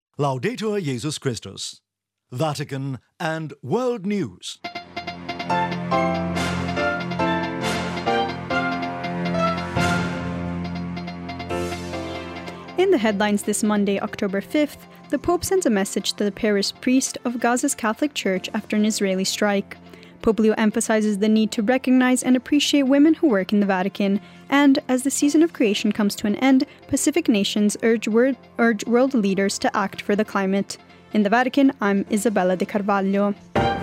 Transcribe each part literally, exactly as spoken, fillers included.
Laudetur Jesus Christus. Vatican and World News. In the headlines this Monday, October fifth, the Pope sends a message to the parish priest of Gaza's Catholic Church after an Israeli strike. Pope Leo emphasizes the need to recognize and appreciate women who work in the Vatican, and as the season of creation comes to an end, Pacific nations urge, word, urge world leaders to act for the climate. In the Vatican, I'm Isabella de Carvalho.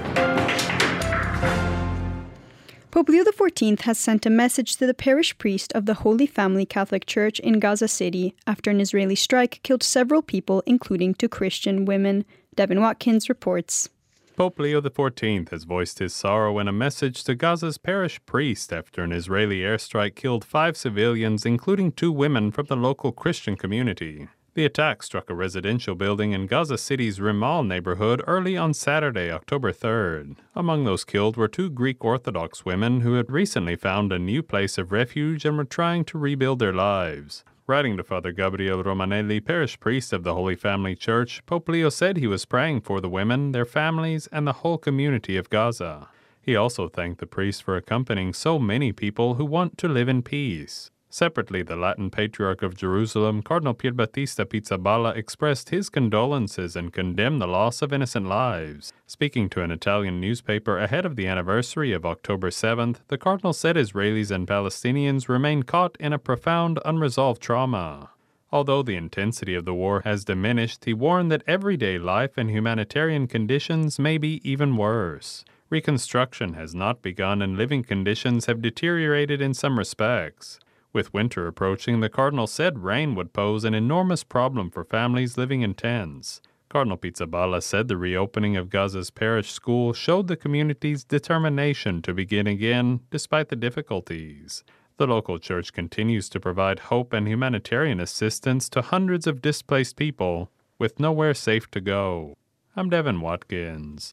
Pope Leo the fourteenth has sent a message to the parish priest of the Holy Family Catholic Church in Gaza City after an Israeli strike killed several people, including two Christian women. Devin Watkins reports. Pope Leo the fourteenth has voiced his sorrow in a message to Gaza's parish priest after an Israeli airstrike killed five civilians, including two women from the local Christian community. The attack struck a residential building in Gaza City's Rimal neighborhood early on Saturday, October third. Among those killed were two Greek Orthodox women who had recently found a new place of refuge and were trying to rebuild their lives. Writing to Father Gabriele Romanelli, parish priest of the Holy Family Church, Pope Leo said he was praying for the women, their families, and the whole community of Gaza. He also thanked the priest for accompanying so many people who want to live in peace. Separately, the Latin Patriarch of Jerusalem, Cardinal Pierbattista Pizzaballa, expressed his condolences and condemned the loss of innocent lives. Speaking to an Italian newspaper ahead of the anniversary of October seventh, the Cardinal said Israelis and Palestinians remain caught in a profound, unresolved trauma. Although the intensity of the war has diminished, he warned that everyday life and humanitarian conditions may be even worse. Reconstruction has not begun and living conditions have deteriorated in some respects. With winter approaching, the Cardinal said rain would pose an enormous problem for families living in tents. Cardinal Pizzaballa said the reopening of Gaza's parish school showed the community's determination to begin again despite the difficulties. The local church continues to provide hope and humanitarian assistance to hundreds of displaced people with nowhere safe to go. I'm Devin Watkins.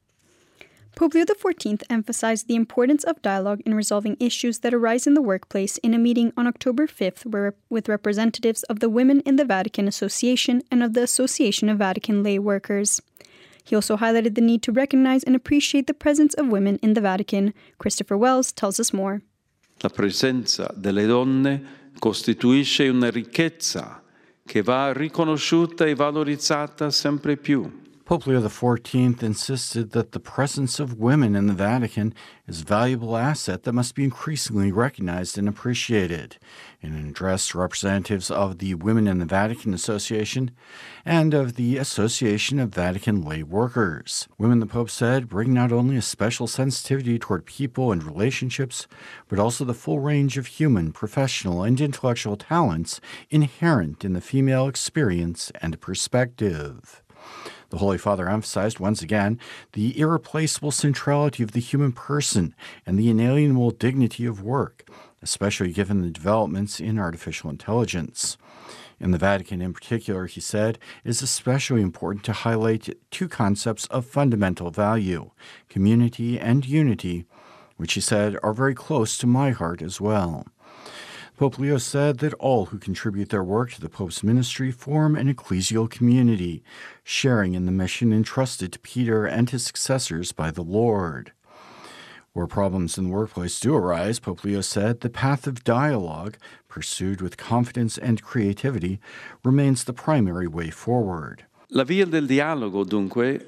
Pope Leo the fourteenth emphasized the importance of dialogue in resolving issues that arise in the workplace in a meeting on October fifth where, with representatives of the Women in the Vatican Association and of the Association of Vatican Lay Workers. He also highlighted the need to recognize and appreciate the presence of women in the Vatican. Christopher Wells tells us more. La presenza delle donne costituisce una ricchezza che va riconosciuta e valorizzata sempre più. Pope Leo the fourteenth insisted that the presence of women in the Vatican is a valuable asset that must be increasingly recognized and appreciated. In an address to representatives of the Women in the Vatican Association and of the Association of Vatican Lay Workers, women, the Pope said, bring not only a special sensitivity toward people and relationships, but also the full range of human, professional, and intellectual talents inherent in the female experience and perspective. The Holy Father emphasized once again the irreplaceable centrality of the human person and the inalienable dignity of work, especially given the developments in artificial intelligence. In the Vatican in particular, he said, it is especially important to highlight two concepts of fundamental value, community and unity, which he said are very close to my heart as well. Pope Leo said that all who contribute their work to the Pope's ministry form an ecclesial community, sharing in the mission entrusted to Peter and his successors by the Lord. Where problems in the workplace do arise, Pope Leo said, the path of dialogue, pursued with confidence and creativity, remains the primary way forward. La via del dialogo, dunque,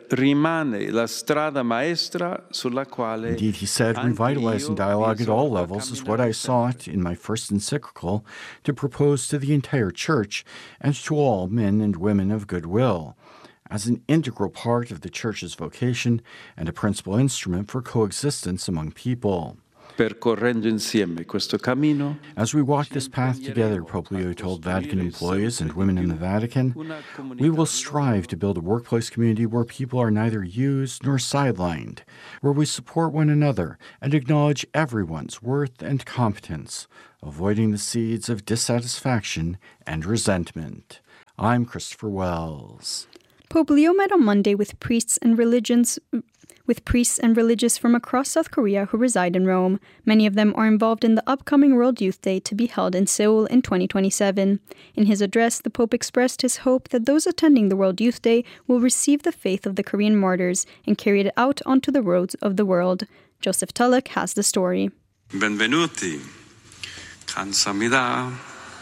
rimane la strada maestra sulla quale. Indeed, he said, revitalizing dialogue at all levels is what I sought in my first encyclical to propose to the entire Church and to all men and women of goodwill, as an integral part of the Church's vocation and a principal instrument for coexistence among people. Percorrendo insieme questo cammino, as we walk this path together, Pope Leo told Vatican employees and women in the Vatican, we will strive to build a workplace community where people are neither used nor sidelined, where we support one another and acknowledge everyone's worth and competence, avoiding the seeds of dissatisfaction and resentment. I'm Christopher Wells. Pope Leo met on Monday with priests and religions with priests and religious from across South Korea who reside in Rome. Many of them are involved in the upcoming World Youth Day to be held in Seoul in twenty twenty-seven. In his address, the Pope expressed his hope that those attending the World Youth Day will receive the faith of the Korean martyrs and carry it out onto the roads of the world. Joseph Tulloch has the story. Benvenuti. 감사합니다.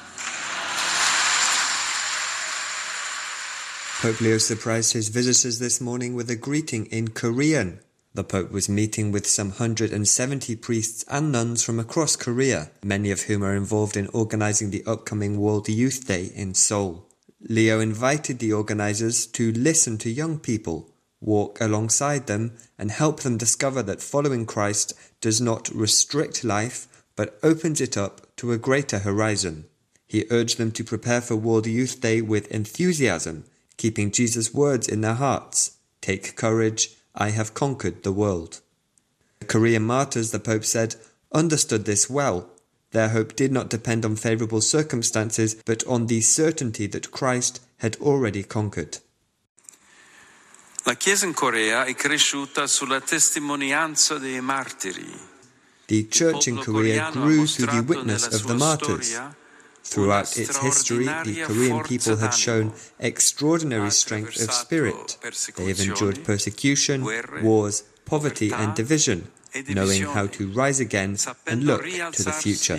Pope Leo surprised his visitors this morning with a greeting in Korean. The Pope was meeting with some one hundred seventy priests and nuns from across Korea, many of whom are involved in organizing the upcoming World Youth Day in Seoul. Leo invited the organizers to listen to young people, walk alongside them, and help them discover that following Christ does not restrict life, but opens it up to a greater horizon. He urged them to prepare for World Youth Day with enthusiasm, keeping Jesus' words in their hearts. Take courage, I have conquered the world. The Korean martyrs, the Pope said, understood this well. Their hope did not depend on favourable circumstances, but on the certainty that Christ had already conquered. La Chiesa in Corea è cresciuta sulla testimonianza dei martiri. The Church in Korea grew through the witness of the martyrs. Throughout its history, the Korean people have shown extraordinary strength of spirit. They have endured persecution, wars, poverty and division, knowing how to rise again and look to the future.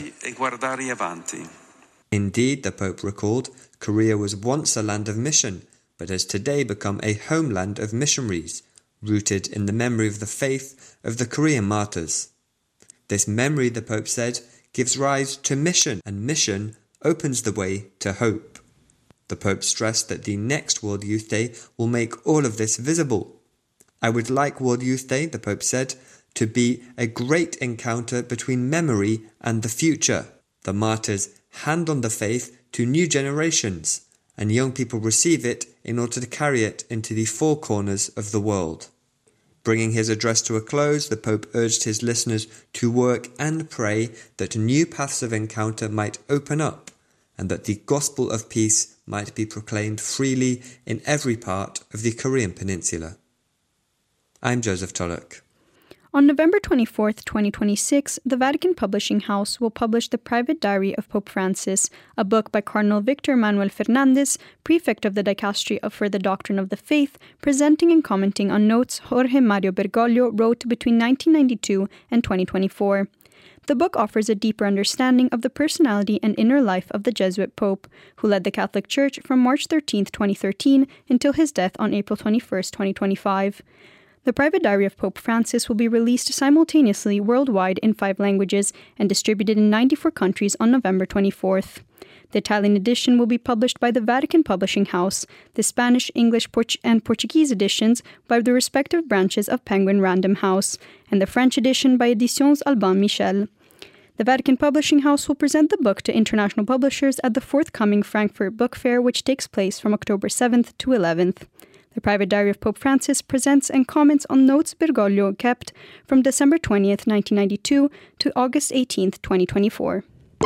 Indeed, the Pope recalled, Korea was once a land of mission, but has today become a homeland of missionaries, rooted in the memory of the faith of the Korean martyrs. This memory, the Pope said, gives rise to mission, and mission opens the way to hope. The Pope stressed that the next World Youth Day will make all of this visible. I would like World Youth Day, the Pope said, to be a great encounter between memory and the future. The martyrs hand on the faith to new generations, and young people receive it in order to carry it into the four corners of the world. Bringing his address to a close, the Pope urged his listeners to work and pray that new paths of encounter might open up, and that the gospel of peace might be proclaimed freely in every part of the Korean peninsula. I'm Joseph Tulloch. On November twenty-fourth, twenty twenty-six, the Vatican Publishing House will publish the Private Diary of Pope Francis, a book by Cardinal Victor Manuel Fernandez, prefect of the Dicastery for the Doctrine of the Faith, presenting and commenting on notes Jorge Mario Bergoglio wrote between nineteen ninety-two and twenty twenty-four. The book offers a deeper understanding of the personality and inner life of the Jesuit Pope, who led the Catholic Church from March thirteenth, twenty thirteen until his death on April twenty-first, twenty twenty-five. The Private Diary of Pope Francis will be released simultaneously worldwide in five languages and distributed in ninety-four countries on November twenty-fourth. The Italian edition will be published by the Vatican Publishing House, the Spanish, English, Port- and Portuguese editions by the respective branches of Penguin Random House, and the French edition by Editions Albin Michel. The Vatican Publishing House will present the book to international publishers at the forthcoming Frankfurt Book Fair, which takes place from October seventh to eleventh. The Private Diary of Pope Francis presents and comments on notes Bergoglio kept from December twentieth, nineteen ninety-two to August eighteenth, twenty twenty-four.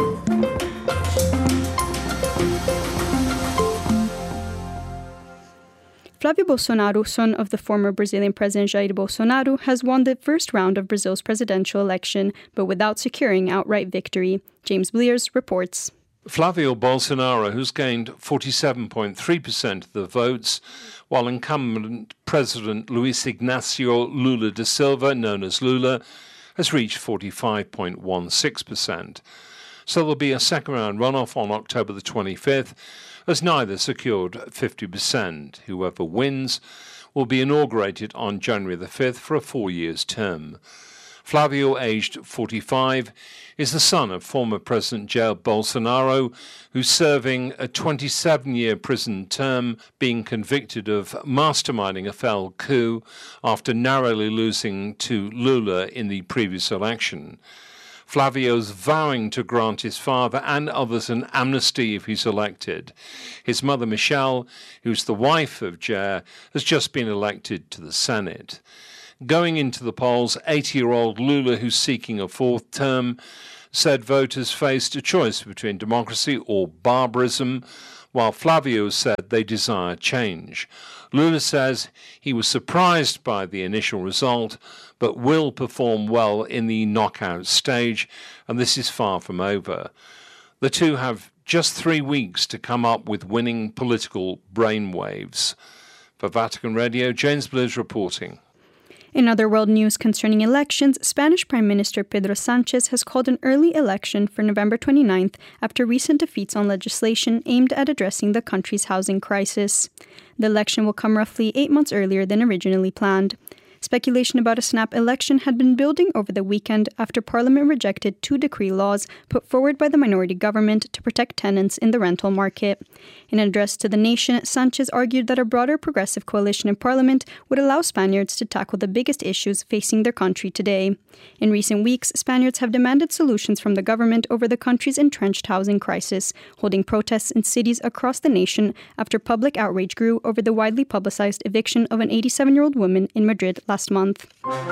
Flávio Bolsonaro, son of the former Brazilian President Jair Bolsonaro, has won the first round of Brazil's presidential election, but without securing outright victory. James Blears reports. Flávio Bolsonaro has gained forty-seven point three percent of the votes, while incumbent President Luiz Inácio Lula da Silva, known as Lula, has reached forty-five point one six percent. So there'll be a second-round runoff on October the twenty-fifth, as neither secured fifty percent. Whoever wins will be inaugurated on January the fifth for a four years term. Flávio, aged forty-five, is the son of former President Jair Bolsonaro, who's serving a twenty-seven-year prison term, being convicted of masterminding a failed coup after narrowly losing to Lula in the previous election. Flávio's vowing to grant his father and others an amnesty if he's elected. His mother, Michelle, who's the wife of Jair, has just been elected to the Senate. Going into the polls, eighty-year-old Lula, who's seeking a fourth term, said voters faced a choice between democracy or barbarism. while Flavio said they desire change. Lula says he was surprised by the initial result, but will perform well in the knockout stage, and this is far from over. The two have just three weeks to come up with winning political brainwaves. For Vatican Radio, James Blizz reporting. In other world news concerning elections, Spanish Prime Minister Pedro Sanchez has called an early election for November twenty-ninth after recent defeats on legislation aimed at addressing the country's housing crisis. The election will come roughly eight months earlier than originally planned. Speculation about a snap election had been building over the weekend after Parliament rejected two decree laws put forward by the minority government to protect tenants in the rental market. In an address to the nation, Sanchez argued that a broader progressive coalition in Parliament would allow Spaniards to tackle the biggest issues facing their country today. In recent weeks, Spaniards have demanded solutions from the government over the country's entrenched housing crisis, holding protests in cities across the nation after public outrage grew over the widely publicized eviction of an eighty-seven-year-old woman in Madrid last month.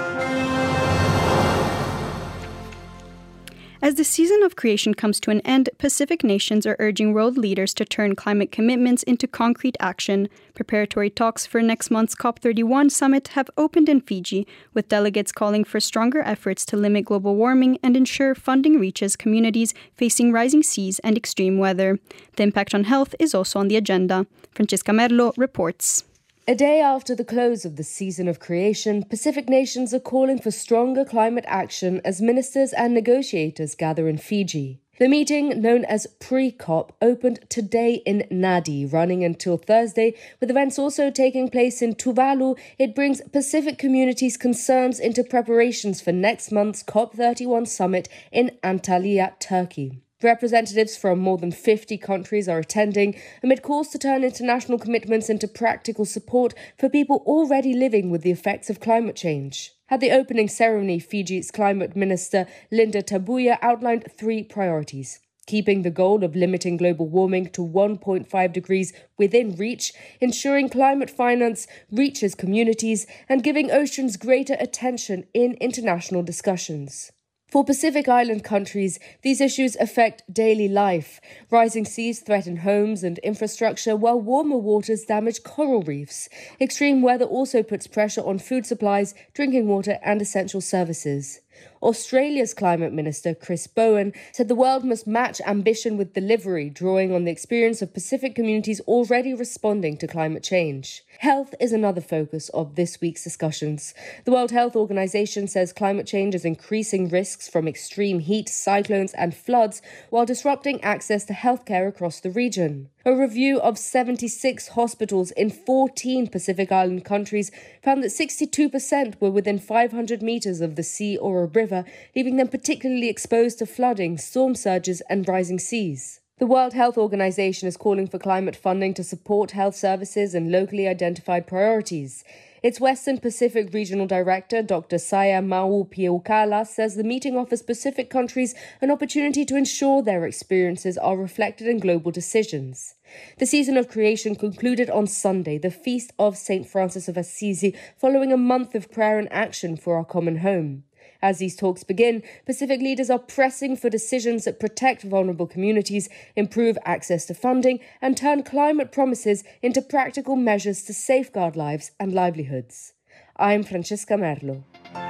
As the season of creation comes to an end, Pacific nations are urging world leaders to turn climate commitments into concrete action. Preparatory talks for next month's COP thirty-one summit have opened in Fiji, with delegates calling for stronger efforts to limit global warming and ensure funding reaches communities facing rising seas and extreme weather. The impact on health is also on the agenda. Francesca Merlo reports. A day after the close of the season of creation, Pacific nations are calling for stronger climate action as ministers and negotiators gather in Fiji. The meeting, known as pre-COP, opened today in Nadi, running until Thursday, with events also taking place in Tuvalu. It brings Pacific communities' concerns into preparations for next month's COP thirty-one summit in Antalya, Turkey. Representatives from more than fifty countries are attending amid calls to turn international commitments into practical support for people already living with the effects of climate change. At the opening ceremony, Fiji's climate minister Linda Tabuya outlined three priorities: keeping the goal of limiting global warming to one point five degrees within reach, ensuring climate finance reaches communities, and giving oceans greater attention in international discussions. For Pacific Island countries, these issues affect daily life. Rising seas threaten homes and infrastructure, while warmer waters damage coral reefs. Extreme weather also puts pressure on food supplies, drinking water, and essential services. Australia's climate minister, Chris Bowen, said the world must match ambition with delivery, drawing on the experience of Pacific communities already responding to climate change. Health is another focus of this week's discussions. The World Health Organization says climate change is increasing risks from extreme heat, cyclones, and floods, while disrupting access to healthcare across the region. A review of seventy-six hospitals in fourteen Pacific Island countries found that sixty-two percent were within five hundred meters of the sea or a river, leaving them particularly exposed to flooding, storm surges, and rising seas. The World Health Organization is calling for climate funding to support health services and locally identified priorities. Its Western Pacific Regional Director, Doctor Saya Mau Piukala, says the meeting offers Pacific countries an opportunity to ensure their experiences are reflected in global decisions. The season of creation concluded on Sunday, the feast of Saint Francis of Assisi, following a month of prayer and action for our common home. As these talks begin, Pacific leaders are pressing for decisions that protect vulnerable communities, improve access to funding, and turn climate promises into practical measures to safeguard lives and livelihoods. I'm Francesca Merlo.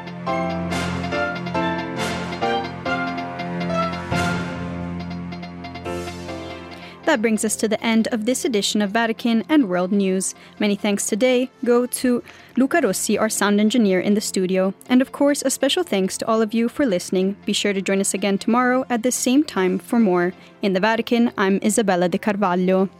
That brings us to the end of this edition of Vatican and World News. Many thanks today go to Luca Rossi, our sound engineer in the studio. And of course, a special thanks to all of you for listening. Be sure to join us again tomorrow at the same time for more. In the Vatican, I'm Isabella De Carvalho.